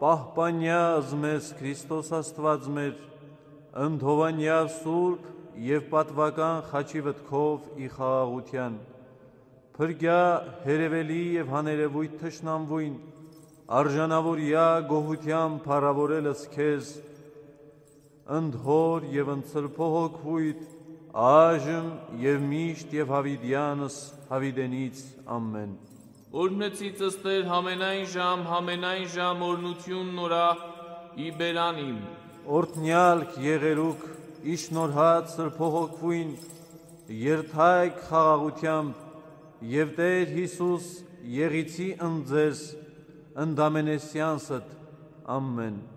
պահպանյազ մեզ Քրիստոս Աստված մեր, ընդհովանյա սուրբ և պատվական խաչի վտքով ի խաղաղության, փրկյա հերևելի և հաներևույթ թշնամվույն, արժանավորյա գոհության փառավորելս քեզ, ընդհոր և ընծրփող հոգվույթ, այժմ և միշտ և հավիդյանս հավիդենից ամեն։ Օրհնեցիցս Տեր համենայն ժամ օրնություն նորա ի բերանիմ։ Օրհնյալք եղերուք իշնորհած սրբող հոգվույն, երթայք խաղաղությամբ և Տեր Հիսուս եղիցի ընձեզ ընդամենեսյանսդ ամեն։